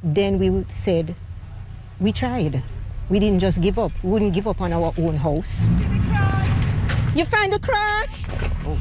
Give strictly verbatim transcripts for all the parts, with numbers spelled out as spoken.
then we said, we tried. We didn't just give up. We wouldn't give up on our own house. You find the cross? Oh.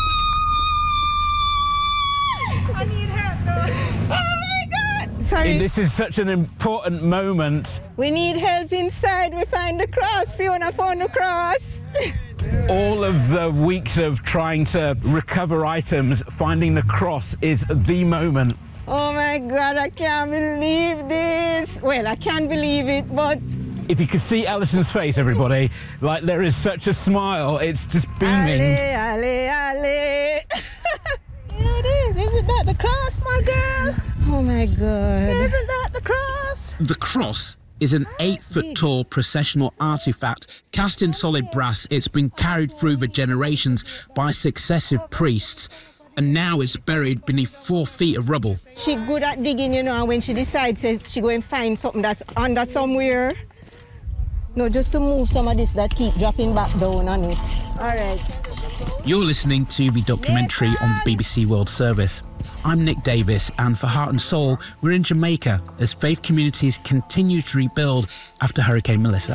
I need help, though. Oh my God! Sorry. This is such an important moment. We need help inside. We find the cross. Fiona found the cross. All of the weeks of trying to recover items, finding the cross is the moment. Oh my God, I can't believe this. Well, I can't believe it, but... If you could see Alison's face, everybody, like there is such a smile, it's just beaming. Ale, ale, ale. Here it is. Isn't that the cross, my girl? Oh my God. Isn't that the cross? The cross is an eight-foot-tall processional artifact cast in solid brass. It's been carried through the generations by successive priests, and now it's buried beneath four feet of rubble. She good at digging, you know, and when she decides says she go and find something that's under somewhere. No, just to move some of this that keep dropping back down on it. All right. You're listening to the documentary on the B B C World Service. I'm Nick Davis, and for Heart and Soul, we're in Jamaica as faith communities continue to rebuild after Hurricane Melissa.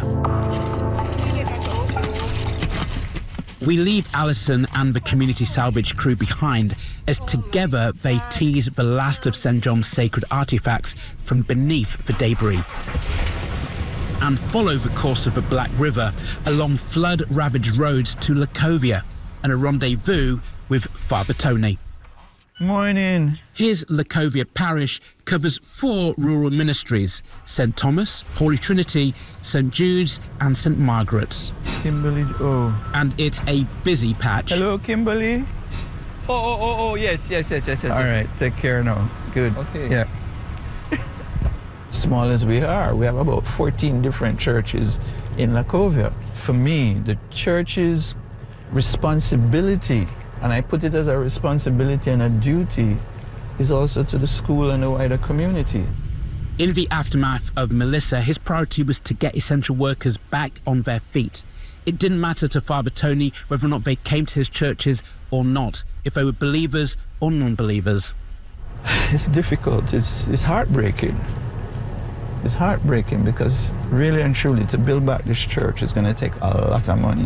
We leave Alison and the community salvage crew behind as together they tease the last of Saint John's sacred artefacts from beneath the debris and follow the course of the Black River along flood-ravaged roads to Lacovia and a rendezvous with Father Tony. Morning. His Lacovia parish covers four rural ministries: Saint Thomas, Holy Trinity, Saint Jude's and Saint Margaret's. Kimberly, oh. And it's a busy patch. Hello, Kimberly. Oh, oh, oh, oh, yes, yes, yes, yes, yes. All right, take care now. Good. Okay. Yeah. Small as we are, we have about fourteen different churches in Lacovia. For me, the church's responsibility, and I put it as a responsibility and a duty, is also to the school and the wider community. In the aftermath of Melissa, his priority was to get essential workers back on their feet. It didn't matter to Father Tony whether or not they came to his churches or not, if they were believers or non-believers. It's difficult, it's, it's heartbreaking. It's heartbreaking because really and truly to build back this church is going to take a lot of money.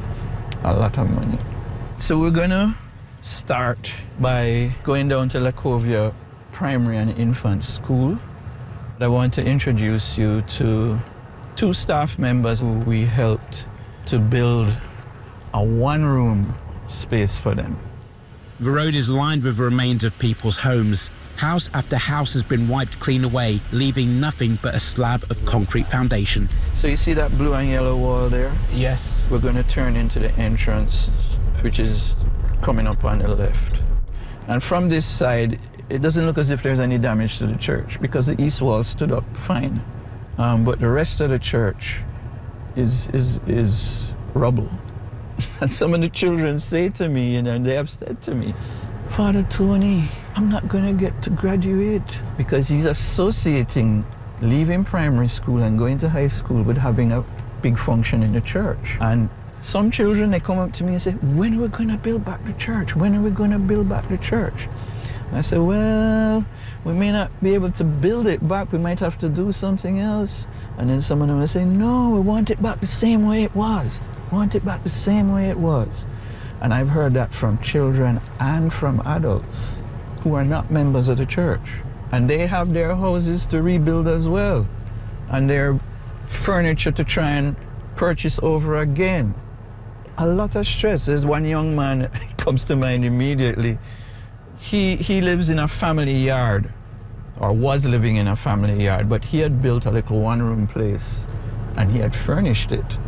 A lot of money. So we're going to start by going down to Lacovia Primary and Infant School. I want to introduce you to two staff members who we helped to build a one-room space for them. The road is lined with the remains of people's homes. House after house has been wiped clean away, leaving nothing but a slab of concrete foundation. So you see that blue and yellow wall there? Yes. We're going to turn into the entrance, which is coming up on the left. And from this side, it doesn't look as if there's any damage to the church because the east wall stood up fine. Um, but the rest of the church is, is, is rubble. And some of the children say to me, you know, they have said to me, Father Tony, I'm not going to get to graduate, because he's associating leaving primary school and going to high school with having a big function in the church. And some children, they come up to me and say, when are we going to build back the church? When are we going to build back the church? And I said, well, we may not be able to build it back. We might have to do something else. And then some of them will say, no, we want it back the same way it was. We want it back the same way it was. And I've heard that from children and from adults who are not members of the church. And they have their houses to rebuild as well, and their furniture to try and purchase over again. A lot of stress. There's one young man that comes to mind immediately. He, he lives in a family yard, or was living in a family yard, but he had built a little one-room place, and he had furnished it.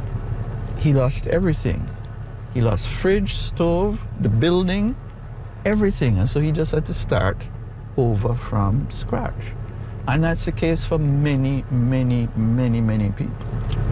He lost everything. He lost fridge, stove, the building, everything. And so he just had to start over from scratch. And that's the case for many, many, many, many people.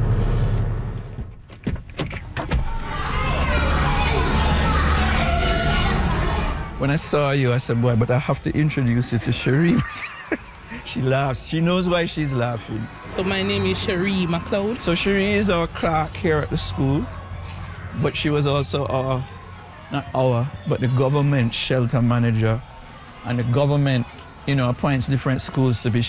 When I saw you, I said, boy, but I have to introduce you to Cherie. She laughs. She knows why she's laughing. So my name is Cherie McLeod. So Cherie is our clerk here at the school. But she was also our, not our, but the government shelter manager. And the government, you know, appoints different schools to be